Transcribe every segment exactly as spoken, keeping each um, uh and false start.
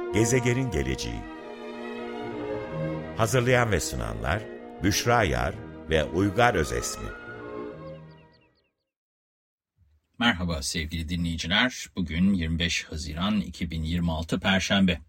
Gezegenin geleceği. Hazırlayan ve sunanlar Büşra Yar ve Uygar Özesmi. Merhaba sevgili dinleyiciler. Bugün yirmi beş Haziran iki bin yirmi altı Perşembe.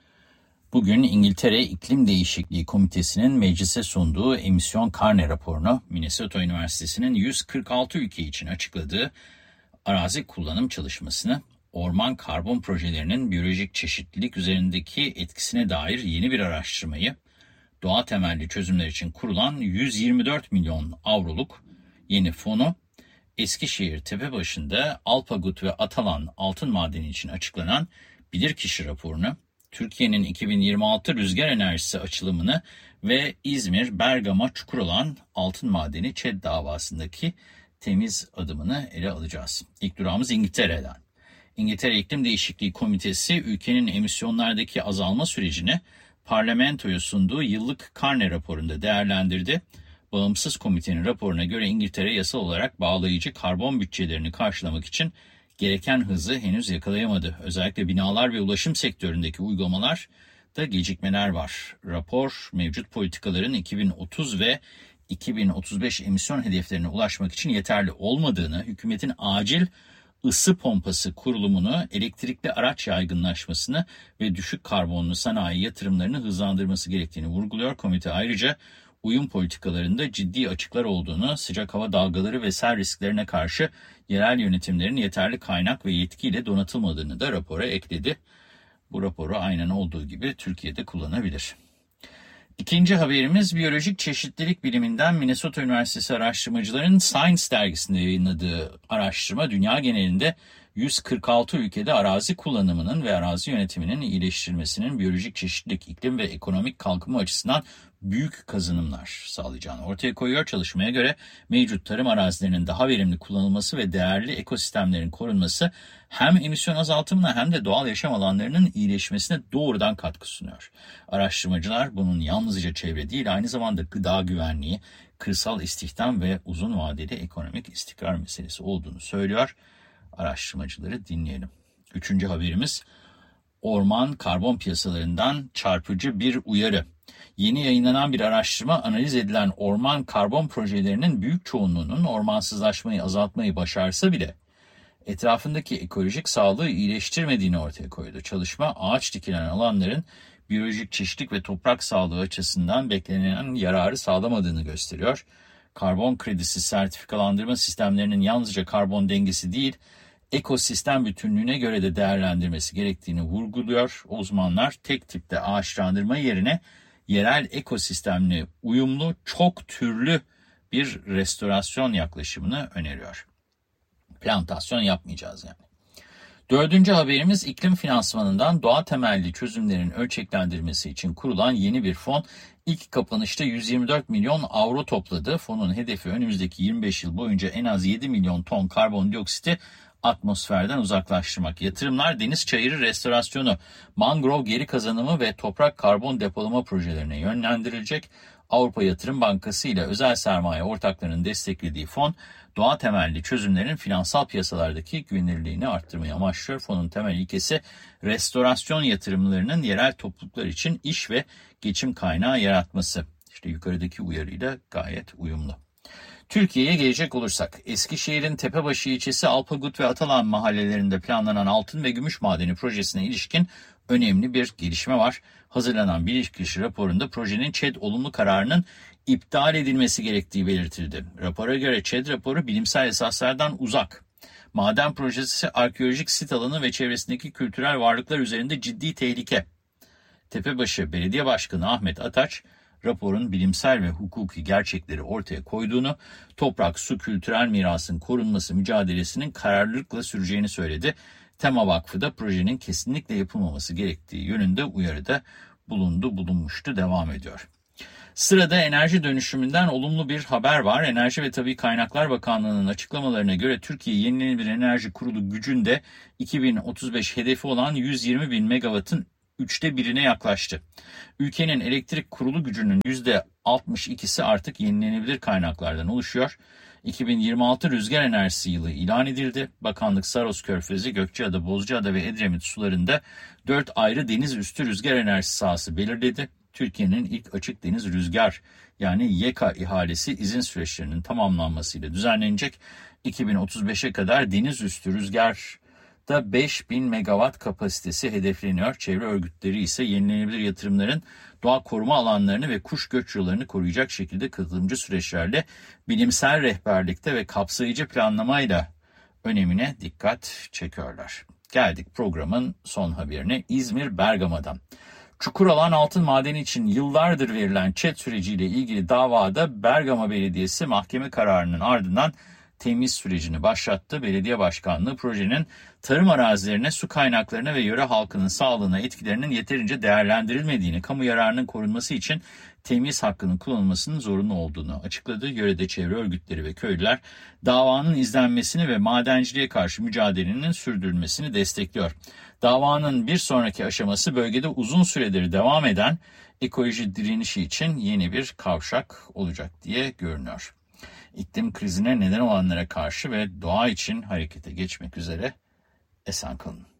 Bugün İngiltere İklim Değişikliği Komitesi'nin meclise sunduğu emisyon karne raporunu, Minnesota Üniversitesi'nin yüz kırk altı ülke için açıkladığı arazi kullanım çalışmasını, orman karbon projelerinin biyolojik çeşitlilik üzerindeki etkisine dair yeni bir araştırmayı, doğa temelli çözümler için kurulan yüz yirmi dört milyon avroluk yeni fonu, Eskişehir Tepebaşı'nda Alpagut ve Atalan altın madeni için açıklanan bilirkişi raporunu, Türkiye'nin iki bin yirmi altı rüzgar enerjisi açılımını ve İzmir, Bergama, Çukuroğlan altın madeni ÇED davasındaki temiz adımını ele alacağız. İlk durağımız İngiltere'den. İngiltere İklim Değişikliği Komitesi ülkenin emisyonlardaki azalma sürecini parlamentoya sunduğu yıllık karne raporunda değerlendirdi. Bağımsız komitenin raporuna göre İngiltere yasal olarak bağlayıcı karbon bütçelerini karşılamak için gereken hızı henüz yakalayamadı. Özellikle binalar ve ulaşım sektöründeki uygulamalar da gecikmeler var. Rapor mevcut politikaların iki bin otuz ve iki bin otuz beş emisyon hedeflerine ulaşmak için yeterli olmadığını, hükümetin acil ısı pompası kurulumunu, elektrikli araç yaygınlaşmasını ve düşük karbonlu sanayi yatırımlarını hızlandırması gerektiğini vurguluyor. Komite ayrıca uyum politikalarında ciddi açıklar olduğunu, sıcak hava dalgaları ve sel risklerine karşı yerel yönetimlerin yeterli kaynak ve yetkiyle donatılmadığını da rapora ekledi. Bu raporu aynen olduğu gibi Türkiye'de kullanabilir. İkinci haberimiz biyolojik çeşitlilik biliminden Minnesota Üniversitesi araştırmacıların Science dergisinde yayınladığı araştırma dünya genelinde yüz kırk altı ülkede arazi kullanımının ve arazi yönetiminin iyileştirilmesinin biyolojik çeşitlilik, iklim ve ekonomik kalkınma açısından büyük kazanımlar sağlayacağını ortaya koyuyor. Çalışmaya göre mevcut tarım arazilerinin daha verimli kullanılması ve değerli ekosistemlerin korunması hem emisyon azaltımına hem de doğal yaşam alanlarının iyileşmesine doğrudan katkı sunuyor. Araştırmacılar bunun yalnızca çevre değil, aynı zamanda gıda güvenliği, kırsal istihdam ve uzun vadeli ekonomik istikrar meselesi olduğunu söylüyor. Araştırmacıları dinleyelim. Üçüncü haberimiz orman karbon piyasalarından çarpıcı bir uyarı. Yeni yayınlanan bir araştırma analiz edilen orman karbon projelerinin büyük çoğunluğunun ormansızlaşmayı azaltmayı başarsa bile etrafındaki ekolojik sağlığı iyileştirmediğini ortaya koydu. Çalışma ağaç dikilen alanların biyolojik çeşitlilik ve toprak sağlığı açısından beklenen yararı sağlamadığını gösteriyor. Karbon kredisi sertifikalandırma sistemlerinin yalnızca karbon dengesi değil, ekosistem bütünlüğüne göre de değerlendirmesi gerektiğini vurguluyor. Uzmanlar tek tipte ağaçlandırma yerine yerel ekosistemle uyumlu çok türlü bir restorasyon yaklaşımını öneriyor. Plantasyon yapmayacağız yani. Dördüncü haberimiz iklim finansmanından doğa temelli çözümlerin ölçeklendirmesi için kurulan yeni bir fon ilk kapanışta yüz yirmi dört milyon avro topladı. Fonun hedefi önümüzdeki yirmi beş yıl boyunca en az yedi milyon ton karbondioksiti atmosferden uzaklaştırmak. Yatırımlar deniz çayırı restorasyonu, mangrove geri kazanımı ve toprak karbon depolama projelerine yönlendirilecek. Avrupa Yatırım Bankası ile özel sermaye ortaklarının desteklediği fon, doğa temelli çözümlerin finansal piyasalardaki güvenilirliğini arttırmayı amaçlıyor. Fonun temel ilkesi restorasyon yatırımlarının yerel topluluklar için iş ve geçim kaynağı yaratması. İşte yukarıdaki uyarıyla gayet uyumlu. Türkiye'ye gelecek olursak, Eskişehir'in Tepebaşı ilçesi Alpagut ve Atalan mahallelerinde planlanan altın ve gümüş madeni projesine ilişkin önemli bir gelişme var. Hazırlanan bilirkişi raporunda projenin ÇED olumlu kararının iptal edilmesi gerektiği belirtildi. Rapora göre ÇED raporu bilimsel esaslardan uzak. Maden projesi arkeolojik sit alanı ve çevresindeki kültürel varlıklar üzerinde ciddi tehlike. Tepebaşı Belediye Başkanı Ahmet Ataç, raporun bilimsel ve hukuki gerçekleri ortaya koyduğunu, toprak, su, kültürel mirasın korunması mücadelesinin kararlılıkla süreceğini söyledi. Tema Vakfı da projenin kesinlikle yapılmaması gerektiği yönünde uyarıda bulundu, bulunmuştu, devam ediyor. Sırada enerji dönüşümünden olumlu bir haber var. Enerji ve Tabii Kaynaklar Bakanlığı'nın açıklamalarına göre Türkiye Yenilenebilir Enerji Kurulu gücünde iki bin otuz beş hedefi olan yüz yirmi bin megawattın üçte birine yaklaştı. Ülkenin elektrik kurulu gücünün yüzde altmış ikisi artık yenilenebilir kaynaklardan oluşuyor. iki bin yirmi altı Rüzgar Enerjisi Yılı ilan edildi. Bakanlık Saros Körfezi, Gökçeada, Bozcaada ve Edremit sularında dört ayrı deniz üstü rüzgar enerjisi sahası belirledi. Türkiye'nin ilk açık deniz rüzgar yani YEKA ihalesi izin süreçlerinin tamamlanmasıyla düzenlenecek. iki bin otuz beşe kadar deniz üstü rüzgarda beş bin megawatt kapasitesi hedefleniyor. Çevre örgütleri ise yenilenebilir yatırımların doğa koruma alanlarını ve kuş göç yollarını koruyacak şekilde katılımcı süreçlerle bilimsel rehberlikte ve kapsayıcı planlamayla önemine dikkat çekiyorlar. Geldik programın son haberine. İzmir Bergama'dan. Çukuralan altın madeni için yıllardır verilen ÇED süreciyle ilgili davada Bergama Belediyesi mahkeme kararının ardından temiz sürecini başlattı. Belediye başkanlığı projenin tarım arazilerine, su kaynaklarına ve yöre halkının sağlığına etkilerinin yeterince değerlendirilmediğini, kamu yararının korunması için temiz hakkının kullanılmasının zorunlu olduğunu açıkladı. Yörede çevre örgütleri ve köylüler davanın izlenmesini ve madenciliğe karşı mücadelenin sürdürülmesini destekliyor. Davanın bir sonraki aşaması bölgede uzun süredir devam eden ekoloji direnişi için yeni bir kavşak olacak diye görünüyor. İklim krizine neden olanlara karşı ve doğa için harekete geçmek üzere esen kalın.